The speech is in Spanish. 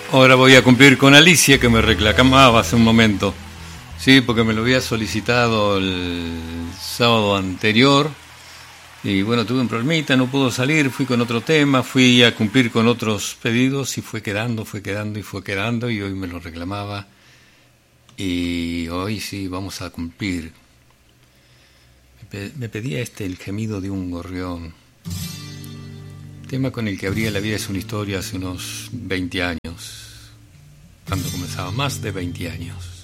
Ahora voy a cumplir con Alicia, que me reclamaba hace un momento. Sí, porque me lo había solicitado el sábado anterior. Y bueno, tuve un problemita, no pudo salir, fui con otro tema, fui a cumplir con otros pedidos y fue quedando, y hoy me lo reclamaba. Y hoy sí, vamos a cumplir. Me pedía el gemido de un gorrión. Tema con el que abría La vida es una historia hace unos 20 años. Cuando comenzaba, más de 20 años.